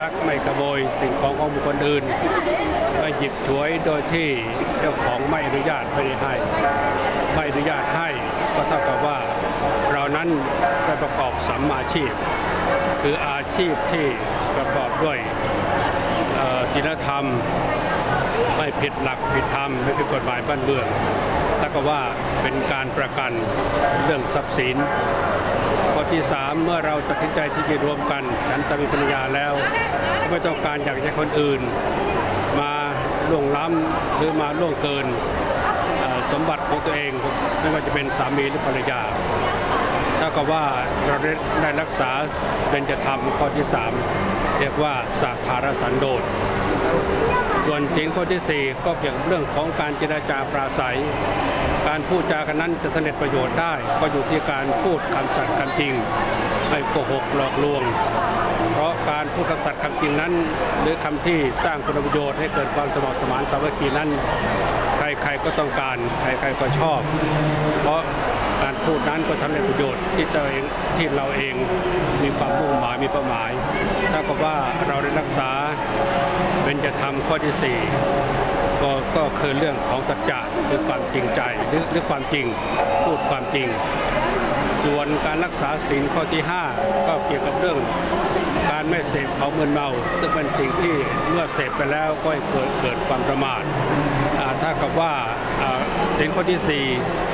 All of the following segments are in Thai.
ไม่ขโมยสิ่งของบุคคลอื่นไม่หยิบฉวยโดยที่เจ้าของไม่อนุญาตไม่ได้ให้ไม่อนุญาตให้ก็เท่ากับว่าเรานั้นได้ประกอบสัมมาชีพคืออาชีพที่ประกอบด้วยศีลธรรมไม่ผิดหลักผิดธรรมไม่ผิดกฎหมายบ้านเมืองแล้วก็ว่าเป็นการประกันเรื่องทรัพย์สินข้อที่3เมื่อเราตัดสินใจที่จะรวมกันฉันทะมีภรรยาแล้วไม่ต้องการอยากให้คนอื่นมาล่วงล้ำหรือมาล่วงเกินสมบัติของตัวเองไม่ว่าจะเป็นสามีหรือภรรยาถ้ากับว่าเราได้รักษาเบญจธรรมข้อที่3เรียกว่าสัทธารสันโดษส่วนศีลข้อที่4ก็เกี่ยวกับเรื่องของการเจรจาปราศัยการพูดจากันนั้นจะสำเร็จประโยชน์ได้ก็อยู่ที่การพูดคำสัตย์คำจริงไม่โกหกหลอกลวงเพราะการพูดคำสัตย์คำจริงนั้นหรือคำที่สร้างคุณประโยชน์ให้เกิดความสมัครสมานสามัคคีนั้นใครๆก็ต้องการใครๆก็ชอบเพราะการพูดนั้นก็ทำให้ประโยชน์ที่เราเองมีความมุ่งหมายมีเป้าหมายถ้ากับว่าเราได้รักษาเบญจธรรมข้อที่4ก็คือเรื่องของสัจจะคือความจริงใจหรือความจริงพูดความจริงส่วนการรักษาศีลข้อที่5ก็เกี่ยวกับเรื่องการไม่เสพของมึนเมาซึ่งเป็นสิ่งที่เมื่อเสพไปแล้วก็เกิดความประมาทถ้ากับว่าศีลข้อที่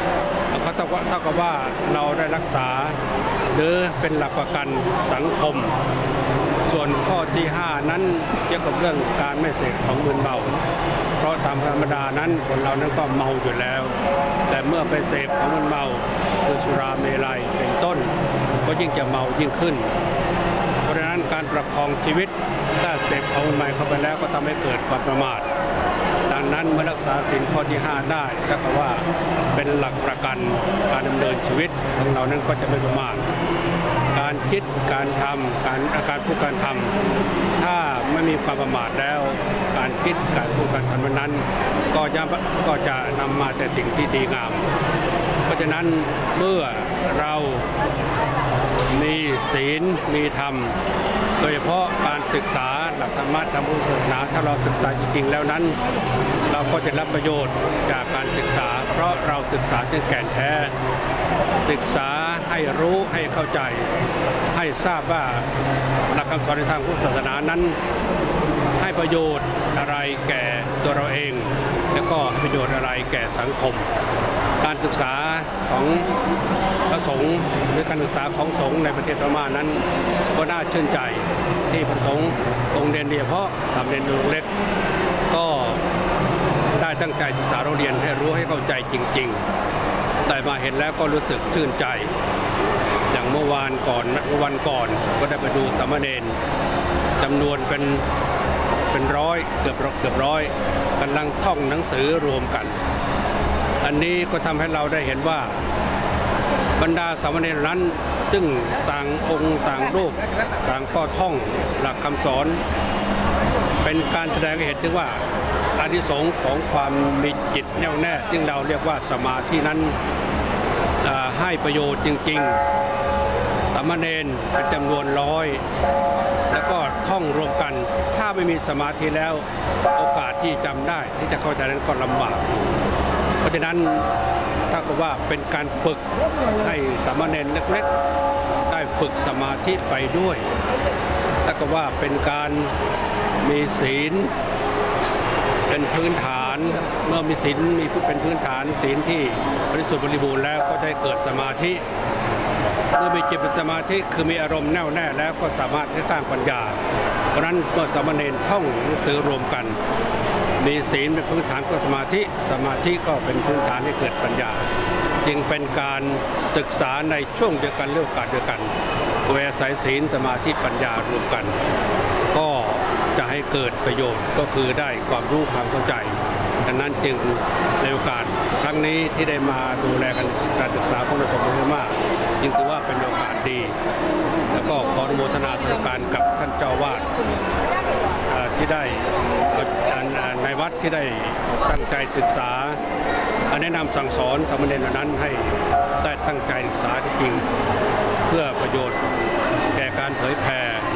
4เขาเท่ากับว่าเราได้รักษาหรือเป็นหลักประกันสังคมส่วนข้อที่5นั้นเกี่ยวกับเรื่องการไม่เสพของมึนเมาเพราะตามธรรมดานั้นคนเรานั้นก็เมาอยู่แล้วแต่เมื่อไปเสพของมึนเมาคือสุราเมลัยเป็นต้นก็ยิ่งจะเมายิ่งขึ้นเพราะฉะนั้นการประคองชีวิตถ้าเสพของมึนเมาเข้าไปแล้วก็ทำให้เกิดความประมาทดังนั้นเมื่อรักษาศีลข้อที่5ได้ก็แปลว่าเป็นหลักประกันการดำเนินชีวิตของเรานั้นก็จะไม่ประมาทการคิดการทำการพูดการทำถ้าไม่มีความประมาทแล้วการคิดการพูดการทำนั้นก็จะนำมาแต่สิ่งที่ดีงามเพราะฉะนั้นเมื่อเรามีศีลมีธรรมโดยเฉพาะการศึกษาหลักธรรมะทางพุทธศาสนาถ้าเราศึกษาจริงๆแล้วนั้นเราก็จะรับประโยชน์จากการศึกษาเพราะเราศึกษาจนแก่นแท้ศึกษาให้รู้ให้เข้าใจให้ทราบว่าหลักคำสอนในทางพุทธศาสนานั้นให้ประโยชน์อะไรแก่ตัวเราเองแล้วก็ให้ประโยชน์อะไรแก่สังคมการศึกษาของพระสงฆ์หรือการศึกษาของสงฆ์ในประเทศพม่านั้นก็น่าชื่นใจที่พระสงฆ์องค์เรียนเฉพาะทำเรียนเล็กก็ได้ตั้งใจศึกษาเราเรียนให้รู้ให้เข้าใจจริงๆแต่มาเห็นแล้วก็รู้สึกชื่นใจอย่างเมื่อวันก่อนก็ได้ไปดูสามเณรจำนวนเป็นร้อยเกือบร้อยกำลังท่องหนังสือรวมกันอันนี้ก็ทำให้เราได้เห็นว่าบรรดาสามเณรนั้นซึ่งต่างองค์ต่างรูปต่างก็ท่องหลักคำสอนเป็นการแสดงให้เห็นถึงว่าอานิสงส์ของความมีจิตแน่วแน่ซึ่งเราเรียกว่าสมาธินั้นให้ประโยชน์จริงๆสามเณรเป็นจำนวนร้อยแล้วก็ท่องรวมกันถ้าไม่มีสมาธิแล้วโอกาสที่จำได้ที่จะเข้าใจนั้นก็ลำบากเพราะฉะนั้นถ้าก็ว่าเป็นการฝึกให้สามเณรเล็กๆได้ฝึกสมาธิไปด้วยถ้าก็ว่าเป็นการมีศีลเป็นพื้นฐานเมื่อมีศีลเป็นพื้นฐานศีลที่บริสุทธิ์บริบูรณ์แล้วก็จะเกิดสมาธิเมื่อมีจิตเป็นสมาธิคือมีอารมณ์แน่วแน่แล้วก็สามารถที่สร้างปัญญาเพราะนั้นเมื่อสามเณรท่องหนังสือรวมกันมีศีลเป็นพื้นฐานของสมาธิก็เป็นพื้นฐานให้เกิดปัญญาจึงเป็นการศึกษาในช่วงเดียวกันเรื่องการเดียวกันโดยอาศัยศีลสมาธิปัญญารวมกันก็จะให้เกิดประโยชน์ก็คือได้ความรู้ความเข้าใจดังนั้นจึงในโอกาสครั้งนี้ที่ได้มาดูแลการศึกษาของพระสงฆ์พม่าจึงถือว่าเป็นโอกาสดีแล้วก็ขออนุโมทนาสาธุการกับท่านเจ้าวาดที่ได้ในวัดที่ได้ตั้งใจศึกษาแนะนำสั่งสอนสามเณรนั้นให้ได้ตั้งใจศึกษาจริงเพื่อประโยชน์แก่การเผยแผ่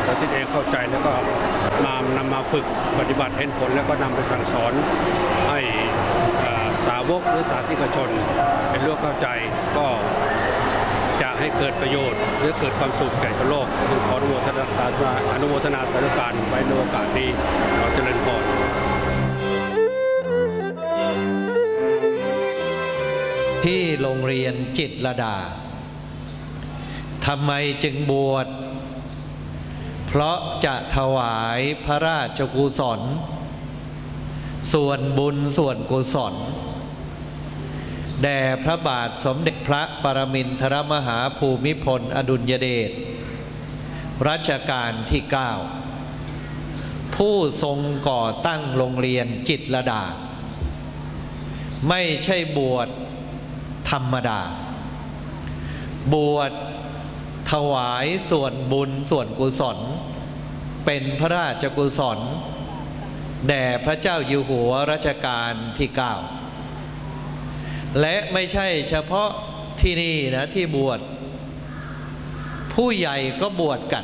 โดยที่เองเข้าใจแล้วก็นำมาฝึกปฏิบัติเห็นผลแล้วก็นำไปสั่งสอนให้สาวกหรือสาธารนิกชนเป็นรู้เข้าใจก็จะให้เกิดประโยชน์หรือเกิดความสุขแก่ชาวโลกขออนุโมทนาสาธุการไว้ในโอกาสนี้ขอเจริญพรที่โรงเรียนจิตรลดาทำไมจึงบวชเพราะจะถวายพระราชกุศลส่วนบุญส่วนกุศลแด่พระบาทสมเด็จพระปรมินทรมหาภูมิพลอดุลยเดชรัชกาลที่ 9ผู้ทรงก่อตั้งโรงเรียนจิตรลดาไม่ใช่บวชธรรมดาบวชถวายส่วนบุญส่วนกุศลเป็นพระราชกุศลแด่พระเจ้าอยู่หัวรัชกาลที่ 9และไม่ใช่เฉพาะที่นี่นะที่บวชผู้ใหญ่ก็บวชกัน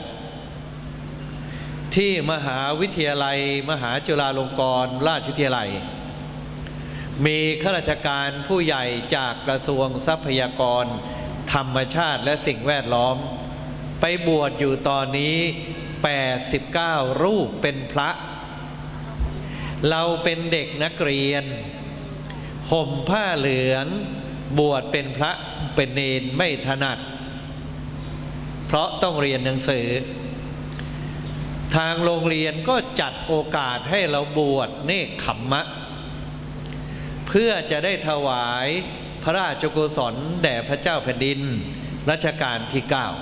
ที่มหาวิทยาลัยมหาจุฬาลงกรณราชวิทยาลัยมีข้าราชการผู้ใหญ่จากกระทรวงทรัพยากรธรรมชาติและสิ่งแวดล้อมไปบวชอยู่ตอนนี้89รูปเป็นพระเราเป็นเด็กนักเรียนห่มผ้าเหลืองบวชเป็นพระเป็นเณรไม่ถนัดเพราะต้องเรียนหนังสือทางโรงเรียนก็จัดโอกาสให้เราบวชเนกขัมมะเพื่อจะได้ถวายพระราชกุศลแด่พระเจ้าแผ่นดินรัชกาลที่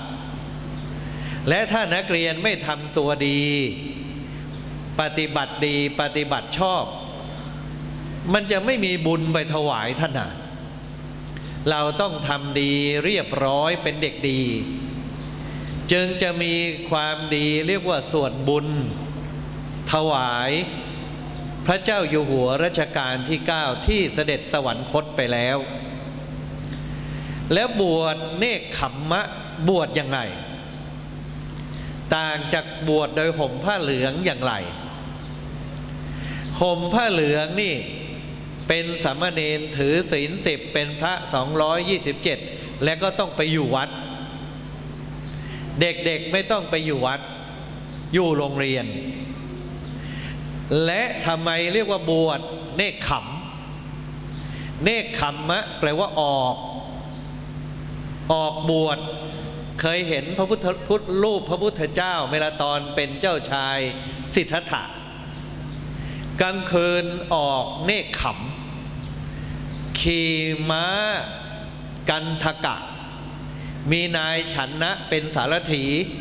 9และถ้านักเรียนไม่ทำตัวดีปฏิบัติดีปฏิบัติชอบมันจะไม่มีบุญไปถวายท่านนะเราต้องทำดีเรียบร้อยเป็นเด็กดีจึงจะมีความดีเรียกว่าส่วนบุญถวายพระเจ้าอยู่หัวรัชกาลที่ 9ที่เสด็จสวรรคตไปแล้วแล้วบวชเนกขัมมะบวชยังไงต่างจากบวชโดยห่มผ้าเหลืองอย่างไรห่มผ้าเหลืองนี่เป็นสามเณรถือศีล10เป็นพระ227และก็ต้องไปอยู่วัดเด็กๆไม่ต้องไปอยู่วัดอยู่โรงเรียนและทำไมเรียกว่าบวชเนกขัมเนกขัมมะแปลว่าออกบวชเคยเห็นพระพุทธรูปพระพุทธเจ้าเวลาตอนเป็นเจ้าชายสิทธัตถะกลางคืนออกเนกขัมขี่ม้ากันทกะมีนายฉันนะเป็นสารถี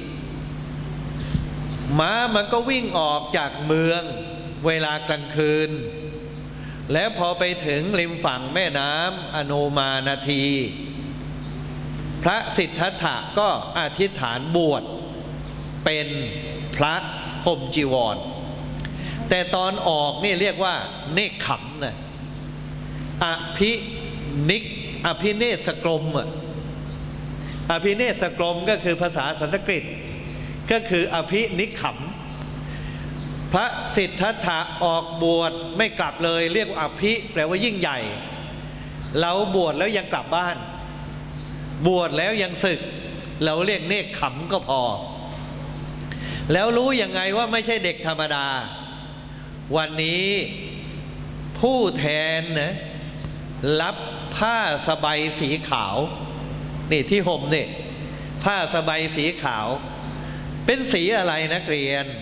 ม้ามันก็วิ่งออกจากเมืองเวลากลางคืนแล้วพอไปถึงริมฝั่งแม่น้ำอโนมานาทีพระสิทธัตถะก็อธิษฐานบวชเป็นพระห่มจีวรแต่ตอนออกนี่เรียกว่าเนกขัมนะอภิเนศกรมอภิเนศกรมก็คือภาษาสันสกฤตก็คืออภินิขัมพระสิทธัตถะออกบวชไม่กลับเลยเรียกว่าอภิแปลว่ายิ่งใหญ่เราบวชแล้วยังกลับบ้านบวชแล้วยังศึกเราเรียกเนกขัมก็พอแล้วรู้ยังไงว่าไม่ใช่เด็กธรรมดาวันนี้ผู้แทนนะรับผ้าสบายสีขาวนี่ที่ห่มนี่ผ้าสบายสีขาวเป็นสีอะไรนักเรียน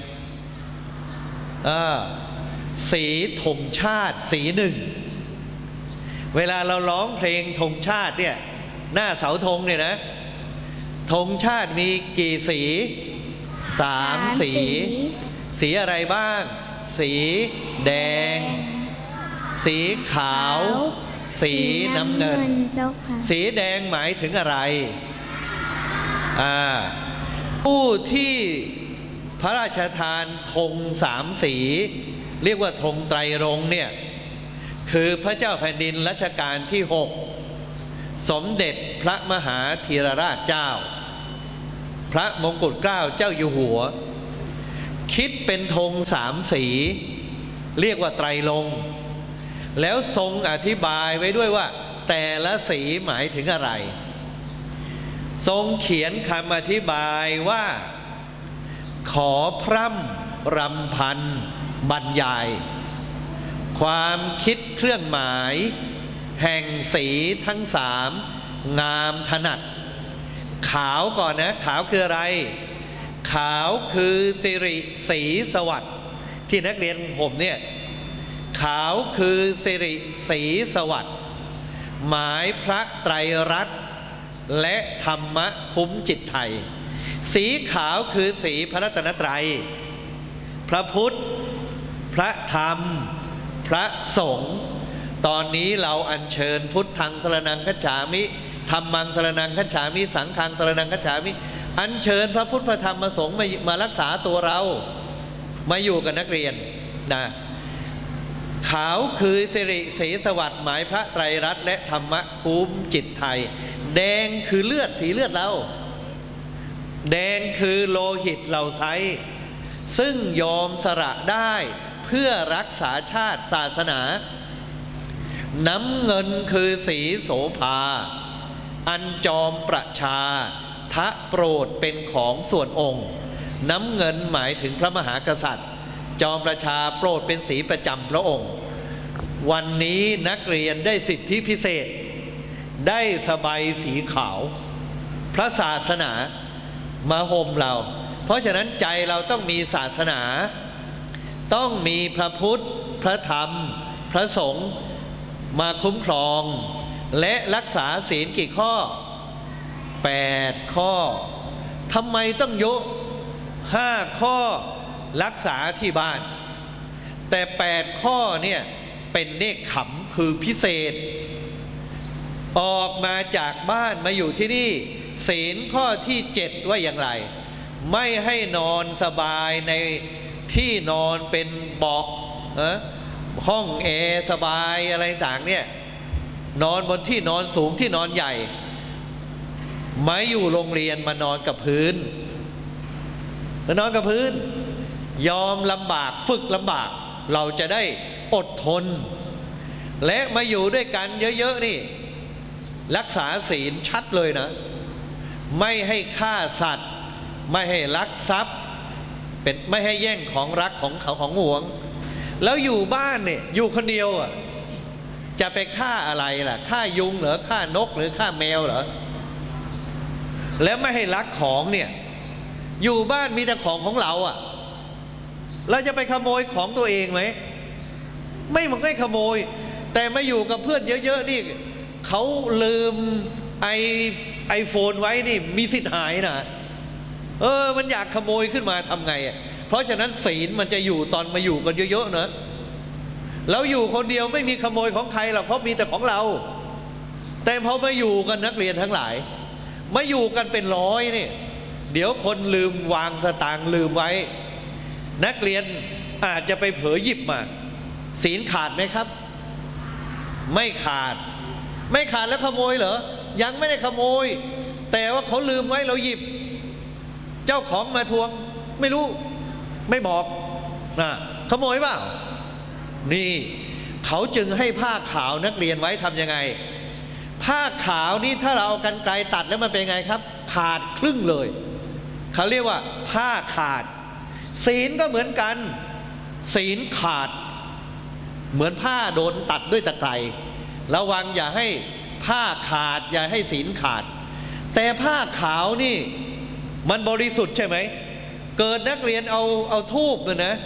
สีธงชาติสีหนึ่งเวลาเราร้องเพลงธงชาติเนี่ยหน้าเสาธงเนี่ยนะธงชาติมีกี่สี3สีสีอะไรบ้างสีแดงสีขาวสีน้ำเงินสีแดงหมายถึงอะไรผู้ที่พระราชทานธง3สีเรียกว่าธงไตรรงค์เนี่ยคือพระเจ้าแผ่นดินรัชกาลที่ 6สมเด็จพระมหาธีรราชเจ้าพระมงกุฎเกล้าเจ้าอยู่หัวคิดเป็นธง3 สีเรียกว่าไตรลงค์แล้วทรงอธิบายไว้ด้วยว่าแต่ละสีหมายถึงอะไรทรงเขียนคำอธิบายว่าขอพร่ำรำพันบรรยายความคิดเครื่องหมายแห่งสีทั้ง3งามถนัดขาวก่อนนะขาวคืออะไรขาวคือสิริสีสวัสดิ์ที่นักเรียนผมเนี่ยขาวคือสิริสีสวัสดิ์หมายพระไตรรัตน์และธรรมะคุ้มจิตไทยสีขาวคือสีพระรัตนตรัยพระพุทธพระธรรมพระสงฆ์ตอนนี้เราอัญเชิญพุทธังสรณังคัจฉามิธัมมังสรณังคัจฉามิสังฆังสรณังคัจฉามิอัญเชิญพระพุทธพระธรรมพระสงฆ์มารักษาตัวเรามาอยู่กับนักเรียนนะขาวคือสิริสีสวัสดิ์หมายพระไตรรัตน์และธรรมะคุ้มจิตไทยแดงคือเลือดสีเลือดเราแดงคือโลหิตเราไซซึ่งยอมสละได้เพื่อรักษาชาติศาสนาน้ำเงินคือสีโสภาอันจอมประชาทะโปรดเป็นของส่วนองค์น้ำเงินหมายถึงพระมหากษัตริย์จอมประชาโปรดเป็นสีประจำพระองค์วันนี้นักเรียนได้สิทธิพิเศษได้สบายสีขาวพระศาสนามาห่มเราเพราะฉะนั้นใจเราต้องมีศาสนาต้องมีพระพุทธพระธรรมพระสงฆ์มาคุ้มครองและรักษาศีลกี่ข้อ8 ข้อทำไมต้องยก5 ข้อรักษาที่บ้านแต่8 ข้อเนี่ยเป็นเนกขำคือพิเศษออกมาจากบ้านมาอยู่ที่นี่ศีลข้อที่7ว่าอย่างไรไม่ให้นอนสบายในที่นอนเป็นเบาะห้องแอร์สบายอะไรต่างเนี่ยนอนบนที่นอนสูงที่นอนใหญ่ไม่อยู่โรงเรียนมานอนกับพื้นนอนกับพื้นยอมลำบากฝึกลำบากเราจะได้อดทนและมาอยู่ด้วยกันเยอะๆนี่รักษาศีลชัดเลยนะไม่ให้ฆ่าสัตว์ไม่ให้ลักทรัพย์เป็นไม่ให้แย่งของรักของเขาของหวงแล้วอยู่บ้านเนี่ยอยู่คนเดียวอ่ะจะไปฆ่าอะไรล่ะฆ่ายุงเหรอฆ่านกหรือฆ่าแมวเหรอแล้วไม่ให้ลักของเนี่ยอยู่บ้านมีแต่ของเราอ่ะเราจะไปขโมยของตัวเองไหมมันไม่ขโมยแต่มาอยู่กับเพื่อนเยอะๆนี่เขาลืมไอโฟนไว้นี่มีสิทธิ์หายนะมันอยากขโมยขึ้นมาทำไงเพราะฉะนั้นศีลมันจะอยู่ตอนมาอยู่กันเยอะๆนะเราอยู่คนเดียวไม่มีขโมยของใครหรอกเพราะมีแต่ของเราแต่พอมาอยู่กันนักเรียนทั้งหลายมาอยู่กันเป็นร้อยนี่เดี๋ยวคนลืมวางสตางค์ลืมไว้นักเรียนอาจจะไปเผลอหยิบมาศีลขาดไหมครับไม่ขาดแล้วขโมยเหรอยังไม่ได้ขโมยแต่ว่าเขาลืมไว้เราหยิบเจ้าของมาทวงไม่รู้ไม่บอกนะขโมยเปล่านี่เขาจึงให้ผ้าขาวนักเรียนไว้ทำยังไงผ้าขาวนี่ถ้าเราเอากรรไกรตัดแล้วมันเป็นไงครับขาดครึ่งเลยเขาเรียกว่าผ้าขาดศีลก็เหมือนกันศีลขาดเหมือนผ้าโดนตัดด้วยตะไคร้ระวังอย่าให้ผ้าขาดอย่าให้ศีลขาดแต่ผ้าขาวนี่มันบริสุทธิ์ใช่ไหมเกิดนักเรียนเอาธูปเนี่ยนะ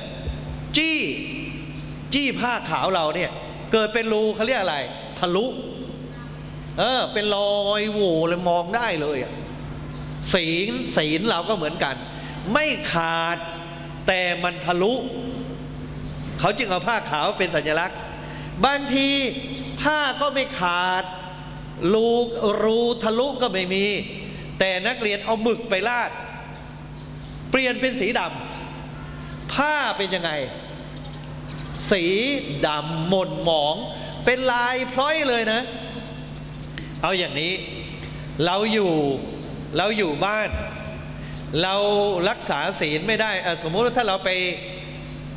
จี้ผ้าขาวเราเนี่ยเกิดเป็นรูเขาเรียกอะไรทะลุเป็นรอยโหว่เลยมองได้เลยศีลเราก็เหมือนกันไม่ขาดแต่มันทะลุเขาจึงเอาผ้าขาวเป็นสัญลักษณ์บางทีผ้าก็ไม่ขาดรูทะลุก็ไม่มีแต่นักเรียนเอาหมึกไปลาดเปลี่ยนเป็นสีดำผ้าเป็นยังไงสีดำหม่นหมองเป็นลายพร้อยเลยนะเอาอย่างนี้เราอยู่บ้านเรารักษาศีลไม่ได้สมมุติว่าถ้าเราไป